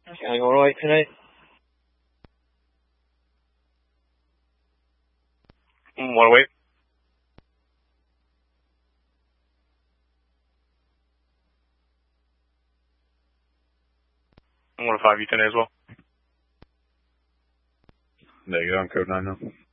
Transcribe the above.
Going alright tonight? Wanna wait? I'm 105 you today as well. There you go, I'm code 9 now.